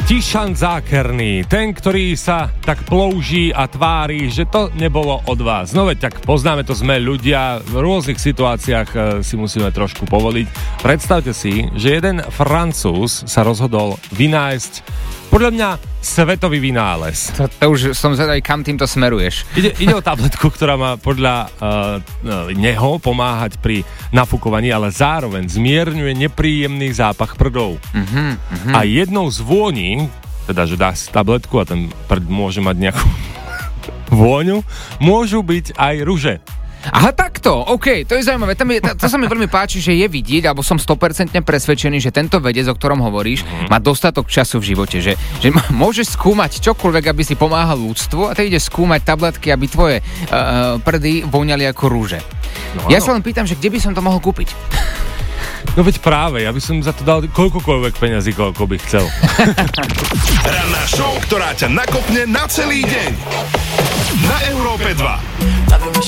Tišan Zákerný, ten, ktorý sa tak plouží a tvári, že to nebolo od vás. No veď tak poznáme to, sme ľudia, v rôznych situáciách si musíme trošku povoliť. Predstavte si, že jeden Francúz sa rozhodol vynájsť podľa mňa svetový vynález. To už som zvedavý, kam týmto smeruješ. Ide o tabletku, ktorá má podľa neho pomáhať pri nafúkovaní, ale zároveň zmierňuje nepríjemný zápach prdov. A jednou z vôní, teda že dá si tabletku a ten prd môže mať nejakú vôňu, môžu byť aj ruže. Aha, takto, OK, to je zaujímavé. To sa mi veľmi páči, že je vidieť, alebo som 100% presvedčený, že tento vedec, o ktorom hovoríš, má dostatok času v živote, že môžeš skúmať čokoľvek, aby si pomáhal ľudstvu, a ty ideš skúmať tabletky, aby tvoje prdy voňali ako rúže. No, ja sa len pýtam, že kde by som to mohol kúpiť? No veď práve, ja by som za to dal koľkokoľvek peňazí, koľko by chcel. Ranná show, ktorá ťa nakopne na celý deň. Na Európe 2.